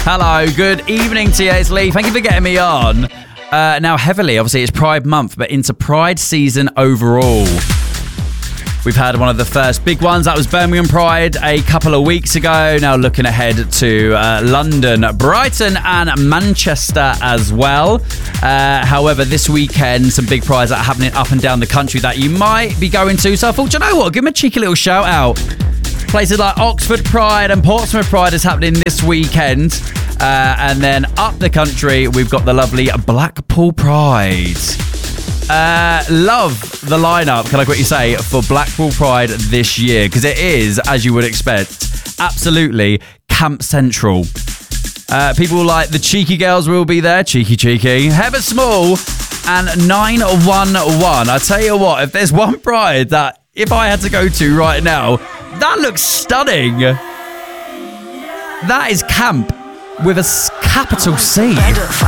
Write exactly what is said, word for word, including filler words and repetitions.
Hello, good evening to you. It's Lee. Thank you for getting me on. Uh, now, heavily, obviously, it's Pride Month, but into Pride season overall. We've had one of the first big ones. That was Birmingham Pride a couple of weeks ago. Now looking ahead to uh, London, Brighton and Manchester as well. Uh, however, this weekend, some big prides that are happening up and down the country that you might be going to. So I thought, you know what? Give them a cheeky little shout out. Places like Oxford Pride and Portsmouth Pride is happening this weekend. Uh, and then up the country, we've got the lovely Blackpool Pride. Uh, love the lineup, can I quickly say, for Blackpool Pride this year, because it is, as you would expect, absolutely Camp Central. Uh, people like the Cheeky Girls will be there, cheeky cheeky, Heather Small and nine one one. I tell you what, if there's one Pride that if I had to go to right now, that looks stunning. That is camp with a capital C.